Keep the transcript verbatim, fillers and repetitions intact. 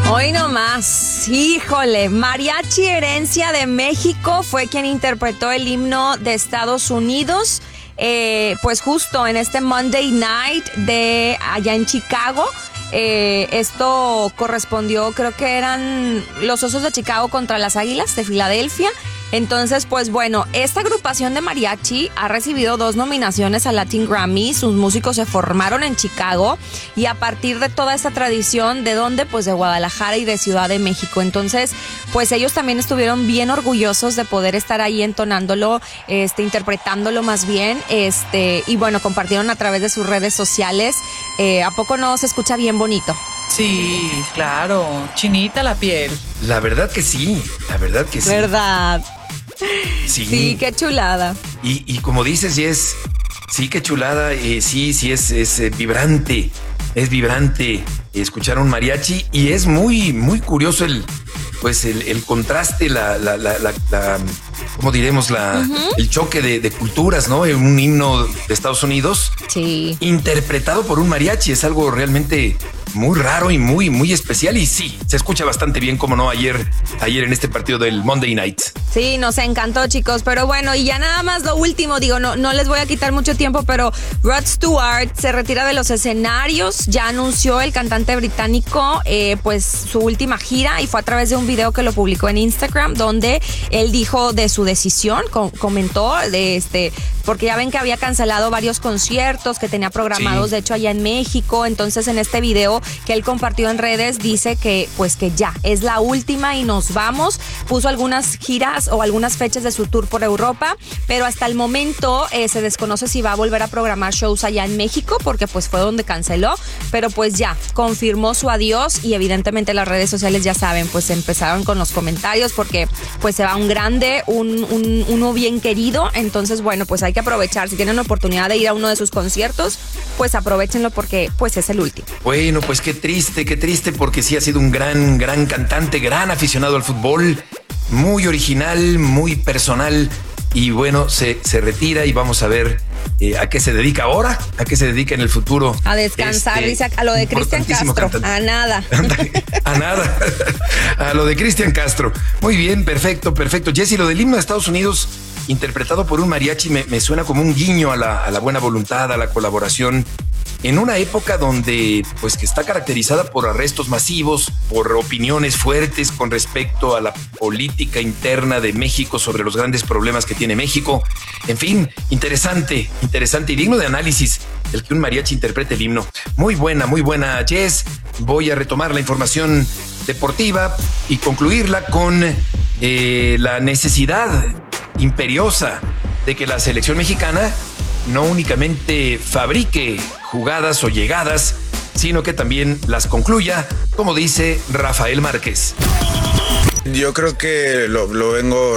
Hoy nomás, híjole, Mariachi Herencia de México fue quien interpretó el himno de Estados Unidos, eh, pues justo en este Monday Night de allá en Chicago. Eh, esto correspondió, creo que eran los Osos de Chicago contra las Águilas de Filadelfia. Entonces, pues bueno, esta agrupación de mariachi ha recibido dos nominaciones a Latin Grammy. Sus músicos se formaron en Chicago y a partir de toda esta tradición, ¿de dónde? Pues de Guadalajara y de Ciudad de México. Entonces, pues ellos también estuvieron bien orgullosos de poder estar ahí entonándolo, este, interpretándolo más bien, este, y bueno, compartieron a través de sus redes sociales. Eh, ¿a poco no se escucha bien bonito? Sí, claro, chinita la piel. La verdad que sí, la verdad que sí. ¿Verdad? Sí, sí, qué chulada. Y, y como dices, Jess, sí, qué chulada, eh, sí, sí, es, es eh, vibrante, es vibrante escuchar un mariachi y es muy, muy curioso el, pues el, el contraste, la, la, la, la, la ¿cómo diremos? La, uh-huh. El choque de, de culturas, ¿no? Un himno de Estados Unidos. Sí. Interpretado por un mariachi, es algo realmente muy raro y muy, muy especial. Y sí, se escucha bastante bien, como no, ayer, ayer en este partido del Monday Night. Sí, nos encantó, chicos. Pero bueno, y ya nada más lo último, digo, no, no les voy a quitar mucho tiempo, pero Rod Stewart se retira de los escenarios. Ya anunció el cantante británico, eh, pues su última gira, y fue a través de un video que lo publicó en Instagram, donde él dijo de su decisión, com- comentó de este, porque ya ven que había cancelado varios conciertos que tenía programados, sí. De hecho, allá en México. Entonces, en este video que él compartió en redes, dice que pues que ya es la última y nos vamos. Puso algunas giras o algunas fechas de su tour por Europa, pero hasta el momento eh, se desconoce si va a volver a programar shows allá en México, porque pues fue donde canceló, pero pues ya confirmó su adiós. Y evidentemente las redes sociales, ya saben, pues empezaron con los comentarios, porque pues se va un grande, un, un uno bien querido. Entonces, bueno, pues hay que aprovechar. Si tienen la oportunidad de ir a uno de sus conciertos, pues aprovechenlo, porque pues es el último. Bueno, pues qué triste, qué triste, porque sí ha sido un gran, gran cantante, gran aficionado al fútbol, muy original, muy personal. Y bueno, se, se retira y vamos a ver eh, a qué se dedica ahora, a qué se dedica en el futuro. A descansar, este, dice, a lo de Cristian Castro. Cantante. A nada. A nada. A lo de Cristian Castro. Muy bien, perfecto, perfecto. Jessy, lo del himno de Estados Unidos, interpretado por un mariachi, me, me suena como un guiño a la, a la buena voluntad, a la colaboración. En una época donde, pues, que está caracterizada por arrestos masivos, por opiniones fuertes con respecto a la política interna de México sobre los grandes problemas que tiene México. En fin, interesante, interesante y digno de análisis el que un mariachi interprete el himno. Muy buena, muy buena, Jess. Voy a retomar la información deportiva y concluirla con eh, la necesidad imperiosa de que la selección mexicana no únicamente fabrique jugadas o llegadas, sino que también las concluya, como dice Rafael Márquez. Yo creo que lo, lo vengo